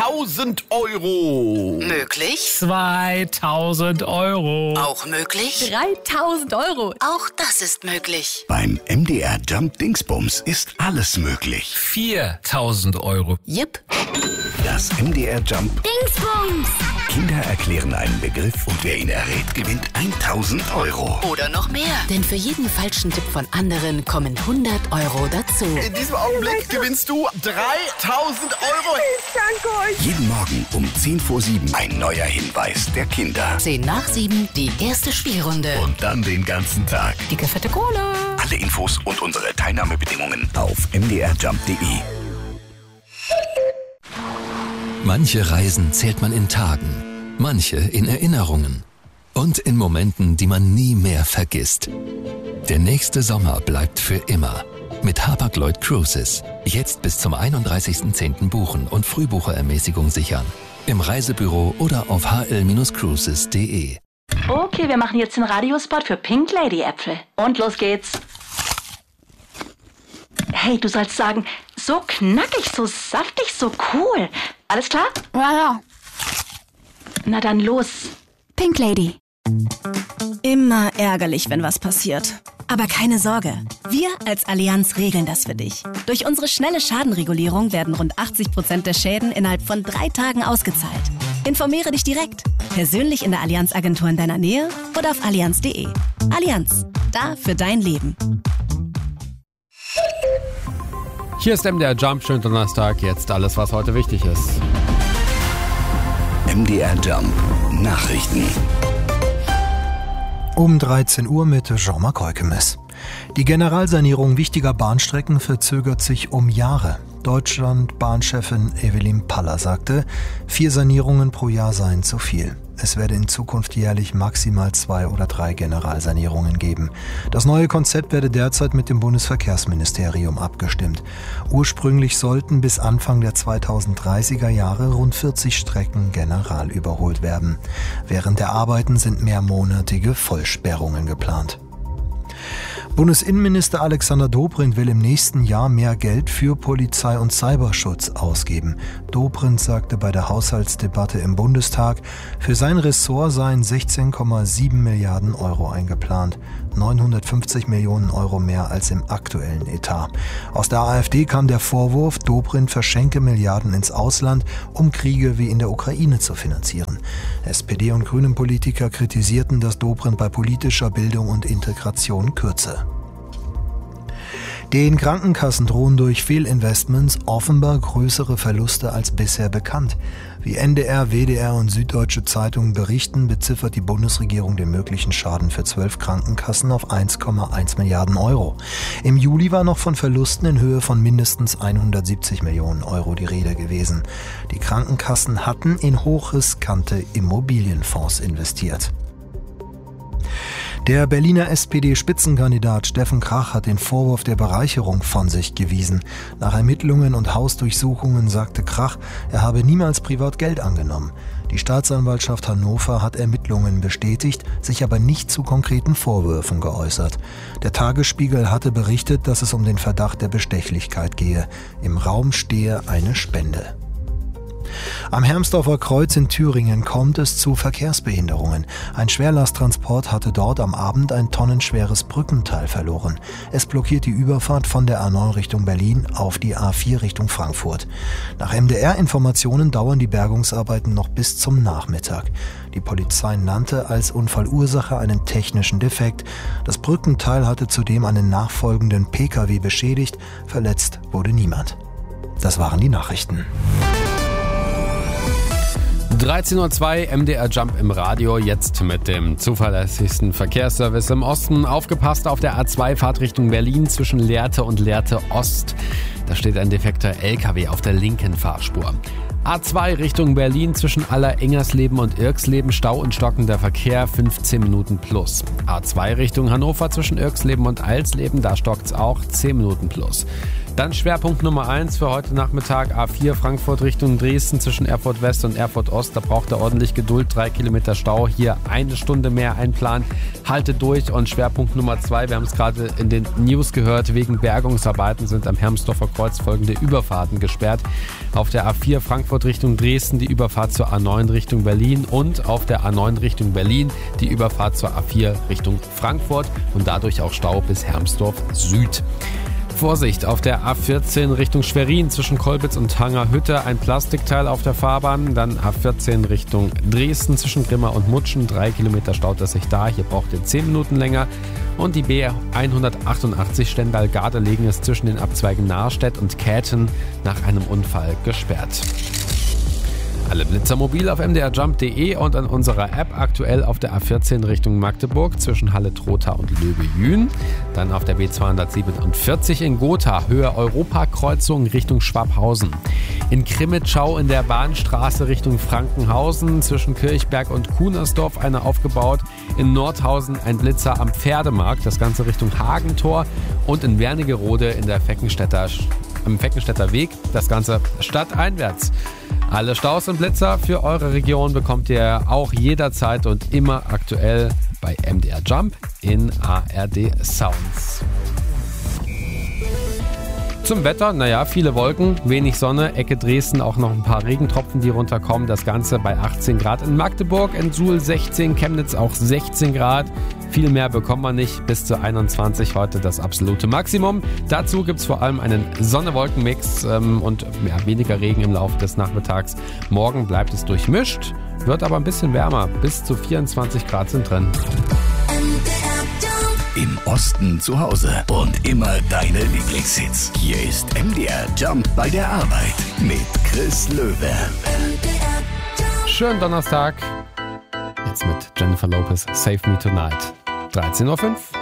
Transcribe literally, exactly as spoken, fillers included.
tausend Euro. Möglich? zweitausend Euro. Auch möglich? dreitausend Euro. Auch das ist möglich. Beim M D R Jump Dingsbums ist alles möglich. viertausend Euro. Jep. Das M D R Jump Dingsbums. Kinder erklären einen Begriff und wer ihn errät, gewinnt tausend Euro. Oder noch mehr. Denn für jeden falschen Tipp von anderen kommen hundert Euro dazu. In diesem Augenblick gewinnst du dreitausend Euro. Ich danke euch. Jeden Morgen um zehn vor sieben ein neuer Hinweis der Kinder. zehn nach sieben, die erste Spielrunde. Und dann den ganzen Tag. Dicke fette Kohle. Alle Infos und unsere Teilnahmebedingungen auf m d r jump punkt d e. Manche Reisen zählt man in Tagen, manche in Erinnerungen und in Momenten, die man nie mehr vergisst. Der nächste Sommer bleibt für immer. Mit Hapag-Lloyd Cruises. Jetzt bis zum einunddreißigsten zehnten buchen und Frühbucherermäßigung sichern. Im Reisebüro oder auf h l cruises punkt d e. Okay, wir machen jetzt den Radiospot für Pink Lady Äpfel. Und los geht's. Hey, du sollst sagen, so knackig, so saftig, so cool. Alles klar? Ja, ja. Na dann los. Pink Lady. Immer ärgerlich, wenn was passiert. Aber keine Sorge, wir als Allianz regeln das für dich. Durch unsere schnelle Schadenregulierung werden rund achtzig Prozent der Schäden innerhalb von drei Tagen ausgezahlt. Informiere dich direkt, persönlich in der Allianz-Agentur in deiner Nähe oder auf allianz punkt d e. Allianz, da für dein Leben. Hier ist M D R Jump, schönen Donnerstag, jetzt alles, was heute wichtig ist. M D R Jump Nachrichten. Um dreizehn Uhr mit Jean-Marc Heukemes. Die Generalsanierung wichtiger Bahnstrecken verzögert sich um Jahre. Deutschland-Bahnchefin Evelyn Paller sagte, vier Sanierungen pro Jahr seien zu viel. Es werde in Zukunft jährlich maximal zwei oder drei Generalsanierungen geben. Das neue Konzept werde derzeit mit dem Bundesverkehrsministerium abgestimmt. Ursprünglich sollten bis Anfang der zweitausenddreißiger Jahre rund vierzig Strecken general überholt werden. Während der Arbeiten sind mehrmonatige Vollsperrungen geplant. Bundesinnenminister Alexander Dobrindt will im nächsten Jahr mehr Geld für Polizei und Cyberschutz ausgeben. Dobrindt sagte bei der Haushaltsdebatte im Bundestag, für sein Ressort seien sechzehn Komma sieben Milliarden Euro eingeplant, neunhundertfünfzig Millionen Euro mehr als im aktuellen Etat. Aus der AfD kam der Vorwurf, Dobrindt verschenke Milliarden ins Ausland, um Kriege wie in der Ukraine zu finanzieren. S P D- und Grünen-Politiker kritisierten, dass Dobrindt bei politischer Bildung und Integration kürze. Den Krankenkassen drohen durch Fehlinvestments offenbar größere Verluste als bisher bekannt. Wie N D R, W D R und Süddeutsche Zeitung berichten, beziffert die Bundesregierung den möglichen Schaden für zwölf Krankenkassen auf eins Komma eins Milliarden Euro. Im Juli war noch von Verlusten in Höhe von mindestens hundertsiebzig Millionen Euro die Rede gewesen. Die Krankenkassen hatten in hochriskante Immobilienfonds investiert. Der Berliner S P D-Spitzenkandidat Steffen Krach hat den Vorwurf der Bereicherung von sich gewiesen. Nach Ermittlungen und Hausdurchsuchungen sagte Krach, er habe niemals privat Geld angenommen. Die Staatsanwaltschaft Hannover hat Ermittlungen bestätigt, sich aber nicht zu konkreten Vorwürfen geäußert. Der Tagesspiegel hatte berichtet, dass es um den Verdacht der Bestechlichkeit gehe. Im Raum stehe eine Spende. Am Hermsdorfer Kreuz in Thüringen kommt es zu Verkehrsbehinderungen. Ein Schwerlasttransport hatte dort am Abend ein tonnenschweres Brückenteil verloren. Es blockiert die Überfahrt von der A neun Richtung Berlin auf die A vier Richtung Frankfurt. Nach M D R-Informationen dauern die Bergungsarbeiten noch bis zum Nachmittag. Die Polizei nannte als Unfallursache einen technischen Defekt. Das Brückenteil hatte zudem einen nachfolgenden P K W beschädigt. Verletzt wurde niemand. Das waren die Nachrichten. dreizehn Uhr zwei, M D R Jump im Radio, jetzt mit dem zuverlässigsten Verkehrsservice im Osten. Aufgepasst auf der A zwei Fahrt Richtung Berlin zwischen Lehrte und Lehrte Ost. Da steht ein defekter L K W auf der linken Fahrspur. A zwei Richtung Berlin zwischen Aller-Ingersleben und Irxleben, Stau und stockender Verkehr, fünfzehn Minuten plus. A zwei Richtung Hannover zwischen Irxleben und Alsleben, da stockt's auch, zehn Minuten plus. Dann Schwerpunkt Nummer eins für heute Nachmittag, A vier Frankfurt Richtung Dresden zwischen Erfurt West und Erfurt Ost. Da braucht ihr ordentlich Geduld, drei Kilometer Stau. Hier eine Stunde mehr einplanen, haltet durch. Und Schwerpunkt Nummer zwei, wir haben es gerade in den News gehört, wegen Bergungsarbeiten sind am Hermsdorfer Kreuz folgende Überfahrten gesperrt. Auf der A vier Frankfurt Richtung Dresden die Überfahrt zur A neun Richtung Berlin und auf der A neun Richtung Berlin die Überfahrt zur A vier Richtung Frankfurt und dadurch auch Stau bis Hermsdorf Süd. Vorsicht, auf der A vierzehn Richtung Schwerin zwischen Kolbitz und Hangerhütte ein Plastikteil auf der Fahrbahn. Dann A vierzehn Richtung Dresden zwischen Grimma und Mutschen. Drei Kilometer staut es sich da. Hier braucht ihr zehn Minuten länger. Und die B hundertachtundachtzig Stendal-Gardelegen ist zwischen den Abzweigen Nahrstedt und Käthen nach einem Unfall gesperrt. Alle Blitzer mobil auf m d r jump punkt d e und an unserer App aktuell auf der A vierzehn Richtung Magdeburg zwischen Halle-Trotha und Löbe-Jühn. Dann auf der B zweihundertsiebenundvierzig in Gotha, Höhe Europakreuzung Richtung Schwabhausen. In Krimitschau in der Bahnstraße Richtung Frankenhausen zwischen Kirchberg und Kunersdorf eine aufgebaut. In Nordhausen ein Blitzer am Pferdemarkt, das Ganze Richtung Hagentor. Und in Wernigerode in der Feckenstädter, am Feckenstädter Weg, das Ganze stadteinwärts. Alle Staus und Blitzer für eure Region bekommt ihr auch jederzeit und immer aktuell bei M D R Jump in A R D Sounds. Zum Wetter, naja, viele Wolken, wenig Sonne, Ecke Dresden auch noch ein paar Regentropfen, die runterkommen. Das Ganze bei achtzehn Grad in Magdeburg, in Suhl sechzehn, Chemnitz auch sechzehn Grad. Viel mehr bekommt man nicht, bis zu einundzwanzig heute das absolute Maximum. Dazu gibt es vor allem einen Sonne-Wolken-Mix ähm, und ja, weniger Regen im Laufe des Nachmittags. Morgen bleibt es durchmischt, wird aber ein bisschen wärmer, bis zu vierundzwanzig Grad sind drin. Im Osten zu Hause und immer deine Lieblingshits. Hier ist M D R Jump bei der Arbeit mit Chris Löwe. Schönen Donnerstag. Jetzt mit Jennifer Lopez, Save Me Tonight. dreizehn Uhr fünf.